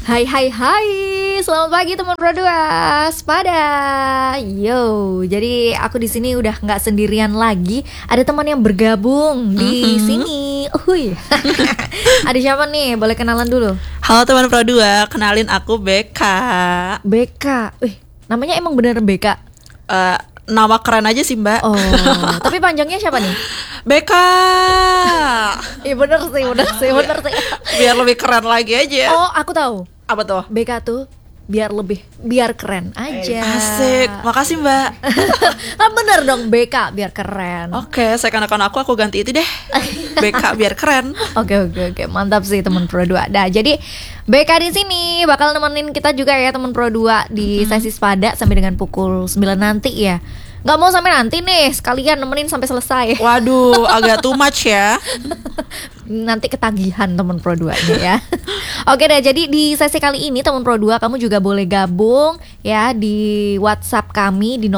Hai hai hai, selamat pagi teman Pro 2 Sepada. Yo, jadi aku di sini udah nggak sendirian lagi. Ada teman yang bergabung di sini. Uhuy. Ada siapa nih? Boleh kenalan dulu. Halo teman Pro 2, kenalin aku Beka. Beka. Namanya emang bener Beka? Nama keren aja sih mbak. Oh, tapi panjangnya siapa nih? Beka. Iya bener sih. Biar lebih keren lagi aja. Oh, aku tahu. Apa tuh? Beka tuh biar keren aja. Asik, makasih mbak. Kan bener dong, BK biar keren. Oke, seakan-akan aku ganti itu deh. Beka biar keren. Oke, mantap sih teman Pro 2. Nah, jadi BK di sini bakal nemenin kita juga ya teman Pro 2 di sesi Sepada sampai dengan pukul 9 nanti ya. Nggak mau sampai nanti nih, sekalian nemenin sampai selesai. Waduh, agak too much ya. Nanti ketagihan teman Pro 2-nya ya. Oke deh, jadi di sesi kali ini teman Pro 2 kamu juga boleh gabung ya di WhatsApp kami di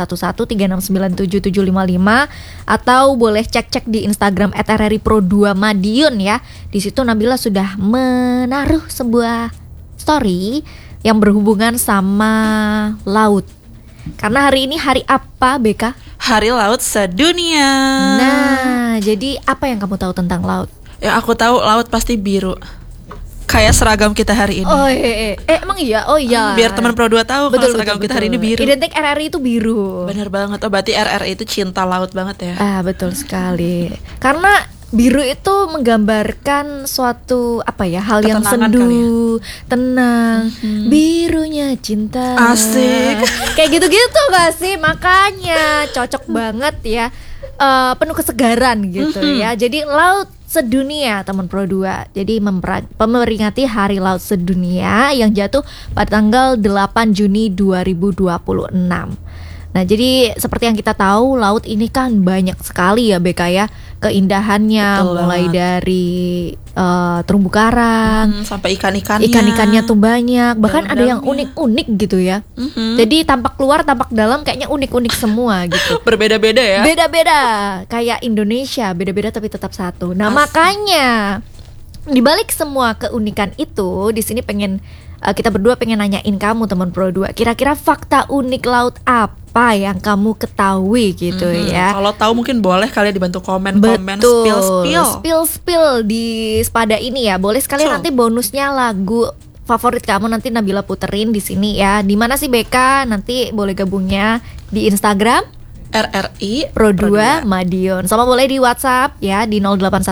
081136977755 atau boleh cek di Instagram @rripro2madiun ya. Di situ Nabila sudah menaruh sebuah story yang berhubungan sama laut. Karena hari ini hari apa, Beka? Hari Laut Sedunia. Nah, jadi apa yang kamu tahu tentang laut? Yang aku tahu laut pasti biru. Kayak seragam kita hari ini. Oh iya. Emang iya? Oh iya. Biar teman Pro 2 tahu kalau seragam kita hari ini biru. Identik RRI itu biru. Bener banget. Oh berarti RRI itu cinta laut banget ya. Betul sekali. Karena biru itu menggambarkan suatu hal yang sendu, tenang, birunya cinta. Asik. Kayak gitu-gitu gak sih? Makanya cocok banget ya. Penuh kesegaran gitu ya. Jadi laut sedunia teman Pro 2. Jadi memperingati Hari Laut Sedunia yang jatuh pada tanggal 8 Juni 2026. Nah, jadi seperti yang kita tahu, laut ini kan banyak sekali ya Beka ya keindahannya. Betul mulai banget. Dari terumbu karang sampai ikan-ikannya. Ikan-ikannya tuh banyak. Bahkan ada yang unik-unik gitu ya. Jadi tampak luar, tampak dalam kayaknya unik-unik semua gitu. Berbeda-beda ya. Beda-beda. Kayak Indonesia, beda-beda tapi tetap satu. Nah, makanya dibalik semua keunikan itu, di sini kita berdua pengen nanyain kamu teman Pro 2. Kira-kira fakta unik laut apa yang kamu ketahui gitu ya. Kalau tahu mungkin boleh kalian dibantu komen spill di Sepada ini ya. Boleh sekalian nanti bonusnya lagu favorit kamu nanti Nabila puterin di sini ya. Di mana sih Beka? Nanti boleh gabungnya di Instagram RRI Pro 2 Madiun. Sama boleh di WhatsApp ya di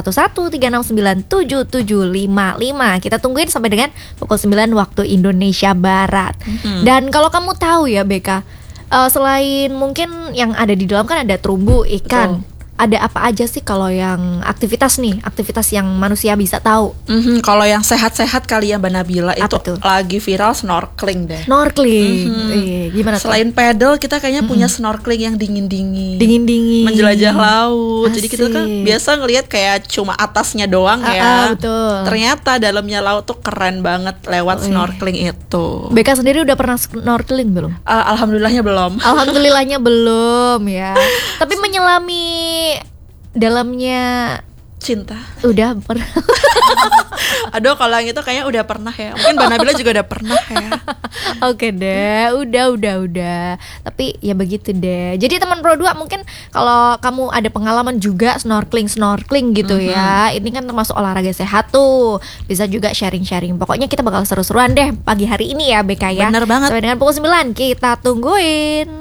081136977755. Kita tungguin sampai dengan pukul 9 waktu Indonesia Barat. Dan kalau kamu tahu ya Beka, selain mungkin yang ada di dalam kan ada terumbu, ikan. Betul. Ada apa aja sih kalau yang aktivitas yang manusia bisa tahu? Kalau yang sehat-sehat kali ya Mbak Nabila, itu tuh? Lagi viral snorkeling deh. Gimana Selain pedal, kita kayaknya punya snorkeling yang dingin-dingin. Menjelajah laut. Asik. Jadi kita kan biasa ngelihat kayak cuma atasnya doang ya. Betul. Ternyata dalamnya laut tuh keren banget lewat snorkeling itu. Beka sendiri udah pernah snorkeling belum? Alhamdulillahnya belum. Alhamdulillahnya belum ya. Tapi menyelami dalamnya cinta udah pernah. Aduh, kalau yang itu kayaknya udah pernah ya. Mungkin Mbak Nabila juga udah pernah ya. Oke deh, udah. Tapi ya begitu deh. Jadi teman Pro 2 mungkin kalau kamu ada pengalaman juga snorkeling gitu ya. Ini kan termasuk olahraga sehat tuh. Bisa juga sharing-sharing. Pokoknya kita bakal seru-seruan deh pagi hari ini ya Beka ya. Bener banget. Sampai dengan pukul 9 kita tungguin.